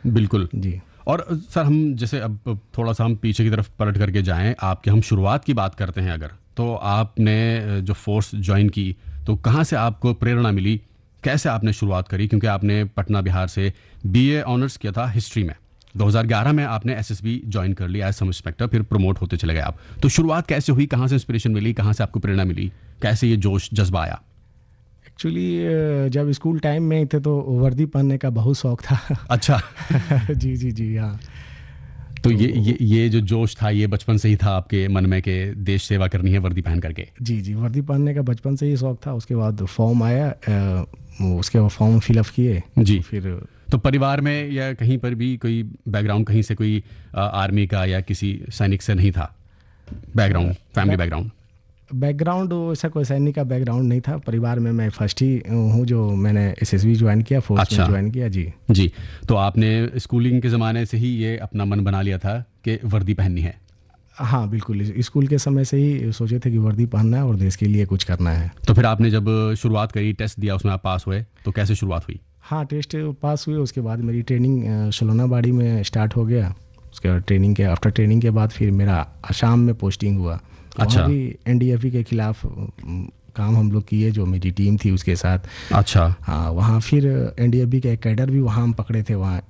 बिल्कुल। जी। और सर हम जैसे अब थोड़ा सा हम पीछे की तरफ पलट करके जाएं, आपके हम शुरुआत की बात करते हैं अगर, तो आपने जो फोर्स ज्वाइन की तो कहाँ से आपको प्रेरणा मिली, कैसे आपने शुरुआत करी? क्योंकि आपने पटना बिहार से बीए ऑनर्स किया था हिस्ट्री में, 2011 में आपने एसएसबी ज्वाइन कर लिया एज सब इंस्पेक्टर, फिर प्रमोट होते चले गए आप। तो शुरुआत कैसे हुई, कहाँ से इंस्पिरेशन मिली, कहाँ से आपको प्रेरणा मिली, कैसे ये जोश जज्बा आया? एक्चुअली जब स्कूल टाइम में ही थे तो वर्दी पहनने का बहुत शौक था। अच्छा। जी जी जी हाँ। तो ये जो जोश था ये बचपन से ही था आपके मन में कि देश सेवा करनी है वर्दी पहन करके? जी जी, वर्दी पहनने का बचपन से ही शौक था। उसके बाद फॉर्म आया, उसके बाद फॉर्म फिलअप किए जी। फिर तो परिवार में या कहीं पर भी कोई बैकग्राउंड, कहीं से कोई आर्मी का या किसी सैनिक से नहीं था बैकग्राउंड, फैमिली बैकग्राउंड? बैकग्राउंड ऐसा कोई सैनिक का बैकग्राउंड नहीं था परिवार में। मैं फर्स्ट ही हूँ जो मैंने एसएसबी ज्वाइन किया, फोर्स अच्छा। में ज्वाइन किया। जी जी। तो आपने स्कूलिंग के ज़माने से ही ये अपना मन बना लिया था कि वर्दी पहननी है? हाँ बिल्कुल, स्कूल के समय से ही सोचे थे कि वर्दी पहनना है और देश के लिए कुछ करना है। तो फिर आपने जब शुरुआत करी, टेस्ट दिया, उसमें आप पास हुए, तो कैसे शुरुआत हुई? हाँ, टेस्ट पास हुए। उसके बाद मेरी ट्रेनिंग सोलनाबाड़ी में स्टार्ट हो गया। उसके बाद आफ्टर ट्रेनिंग के बाद फिर मेरा असम में पोस्टिंग हुआ। अच्छा। वहाँ भी एनडीएफबी के खिलाफ काम हम लोग किए, जो मेरी टीम थी उसके साथ। अच्छा। हाँ, वहाँ फिर एनडीएफबी के कैडर भी वहाँ हम पकड़े थे वहाँ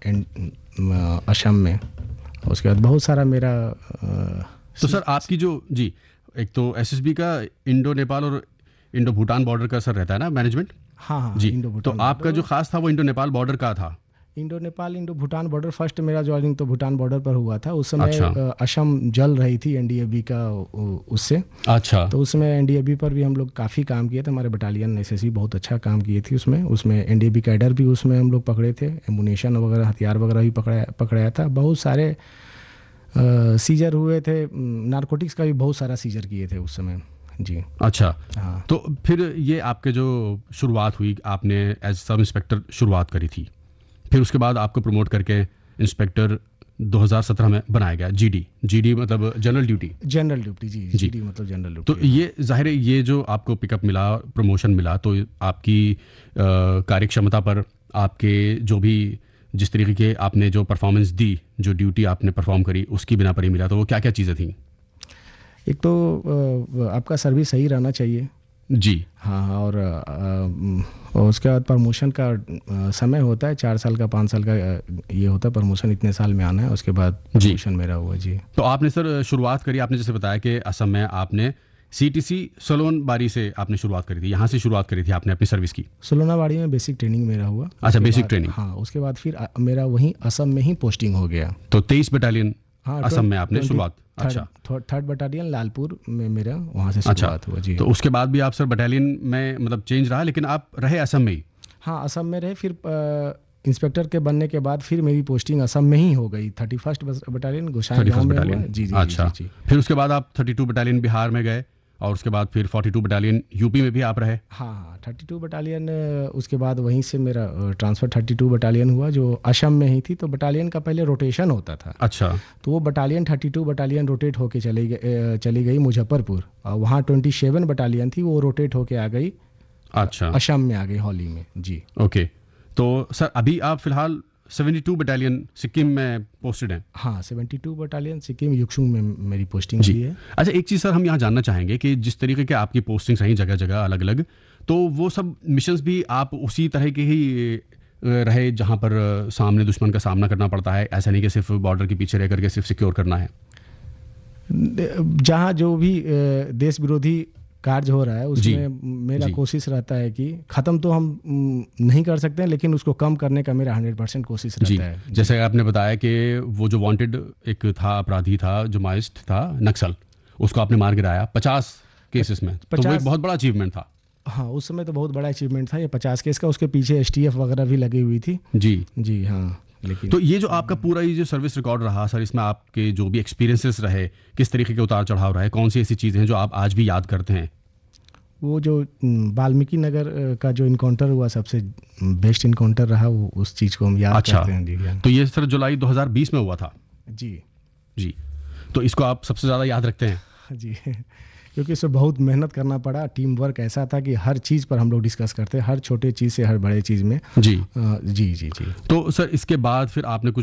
असम में। उसके बाद बहुत सारा मेरा तो सर आपकी जो जी, एक तो एसएसबी का इंडो नेपाल और इंडो भूटान बॉर्डर का सर रहता है ना मैनेजमेंट? हाँ हाँ जी। इंडो तो भूटान आपका जो खास था वो इंडो नेपाल बॉर्डर का था? Indo Nepal Indo Bhutan border. First मेरा ज्वाइनिंग तो भूटान बॉर्डर पर हुआ था। उस समय अच्छा। असम जल रही थी एनडीएफबी का उससे। अच्छा। तो उसमें एनडीएफबी पर भी हम लोग काफ़ी काम किए थे। हमारे बटालियन एसएसबी बहुत अच्छा काम किए थी उसमें एनडीएफबी कैडर भी उसमें हम लोग पकड़े थे। एमुनेशन वगैरह, हथियार वगैरह भी पकड़ाया था। बहुत सारे सीजर हुए थे। नारकोटिक्स का भी बहुत सारा सीजर किए थे उस समय। जी। अच्छा। हाँ। तो फिर ये आपके जो शुरुआत हुई, आपने एज सब इंस्पेक्टर शुरुआत करी थी, फिर उसके बाद आपको प्रमोट करके इंस्पेक्टर 2017 में बनाया गया। जीडी मतलब जनरल ड्यूटी। जनरल ड्यूटी जी। जीडी मतलब जनरल ड्यूटी। तो ये जाहिर है, ये जो आपको पिकअप मिला, प्रमोशन मिला, तो आपकी कार्य क्षमता पर, आपके जो भी जिस तरीके के आपने जो परफॉर्मेंस दी, जो ड्यूटी आपने परफॉर्म करी, उसकी बिना पर ही मिला। तो वो क्या क्या चीज़ें थी? एक तो आपका सर्विस सही रहना चाहिए। जी। हाँ, और उसके बाद प्रमोशन का समय होता है 4 साल का, 5 साल का ये होता है प्रमोशन, इतने साल में आना है। उसके बाद प्रमोशन मेरा हुआ। जी। तो आपने सर शुरुआत करी, आपने जैसे बताया कि असम में आपने सीटीसी सोलोनबारी से आपने शुरुआत करी थी, यहाँ से शुरुआत करी थी आपने अपनी सर्विस की? सोलोनाबाड़ी में बेसिक ट्रेनिंग मेरा हुआ। अच्छा, बेसिक ट्रेनिंग। हाँ, उसके बाद फिर मेरा वहीं असम में ही पोस्टिंग हो गया। तो 23 बटालियन हाँ, असम में आपने शुरुआत? अच्छा। थर्ड बटालियन लालपुर में मेरा वहाँ से शुरुआत हुआ। जी। तो उसके बाद भी आप सर बटालियन में मतलब चेंज रहा, लेकिन आप रहे असम में ही? हाँ, असम में रहे। फिर इंस्पेक्टर के बनने के बाद फिर मेरी पोस्टिंग असम में ही हो गई। 31 बटालियन गोसाईगांव में हुआ। जी जी। अच्छा। जी। फिर उसके बाद आप 32 बटालियन बिहार में गए, और उसके बाद फिर 42 बटालियन यूपी में भी आप रहे? हाँ, 32 बटालियन। उसके बाद वहीं से मेरा ट्रांसफ़र 32 बटालियन हुआ जो असम में ही थी। तो बटालियन का पहले रोटेशन होता था। अच्छा। तो वो बटालियन 32 बटालियन रोटेट होके चली गई मुजफ्फरपुर, और वहाँ 27 बटालियन थी, वो रोटेट होके आ गई। अच्छा। असम में आ गई हौली में। जी। ओके। तो सर अभी आप फिलहाल 72 बटालियन सिक्किम में पोस्टेड हैं? हाँ, 72 बटालियन सिक्किम युक्सुंग में मेरी पोस्टिंग हुई है। अच्छा, एक चीज़ सर हम यहाँ जानना चाहेंगे कि जिस तरीके के आपकी पोस्टिंग्स रही जगह जगह अलग अलग, तो वो सब मिशंस भी आप उसी तरह के ही रहे जहाँ पर सामने दुश्मन का सामना करना पड़ता है? ऐसा नहीं कि सिर्फ बॉर्डर के पीछे रह करके सिर्फ सिक्योर करना है? जहाँ जो भी देश विरोधी कार्य हो रहा है उसमें मेरा कोशिश रहता है कि ख़त्म तो हम नहीं कर सकते हैं, लेकिन उसको कम करने का मेरा 100% कोशिश रहता है। जैसे आपने बताया कि वो जो वांटेड एक था, अपराधी था, जो माइस्ट था, नक्सल, उसको आपने मार गिराया 50 केसेस में। तो वो एक बहुत बड़ा अचीवमेंट था। हाँ, उस समय तो बहुत बड़ा अचीवमेंट था ये 50 केस का। उसके पीछे एसटीएफ वगैरह भी लगी हुई थी। जी जी। हाँ, लेकिन तो ये जो आपका पूरा ये जो सर्विस रिकॉर्ड रहा सर, इसमें आपके जो भी एक्सपीरियंसेस रहे, किस तरीके के उतार चढ़ाव रहे, कौन सी ऐसी चीज़ें हैं जो आप आज भी याद करते हैं? वो जो वाल्मीकि नगर का जो इनकाउंटर हुआ सबसे बेस्ट इनकाउंटर रहा, वो उस चीज़ को हम याद करते हैं। जी। तो ये सर जुलाई 2020 में हुआ था? जी जी। तो इसको आप सबसे ज़्यादा याद रखते हैं? जी, क्योंकि इसमें बहुत मेहनत करना पड़ा। टीम वर्क ऐसा था कि हर चीज़ पर हम लोग डिस्कस करते, हर छोटे चीज़ से हर बड़े चीज़ में। जी जी जी जी। तो सर इसके बाद फिर आपने कुछ